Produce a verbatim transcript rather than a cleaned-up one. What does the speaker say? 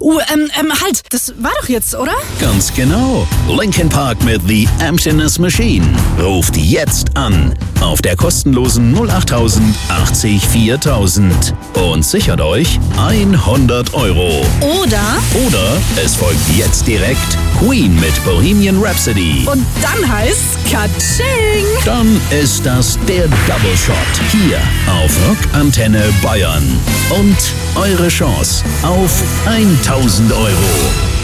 Uh, ähm, ähm, halt, das war doch jetzt, oder? Ganz genau. Linkin Park mit The Emptiness Machine. Ruft jetzt an auf der kostenlosen null acht tausend achtzig viertausend und sichert euch hundert Euro. Oder? Oder es folgt jetzt direkt Queen mit Bohemian Rhapsody. Und dann heißt's Katsching! Dann ist das der Double Shot hier auf Rockantenne Bayern. Und eure Chance auf tausend Euro.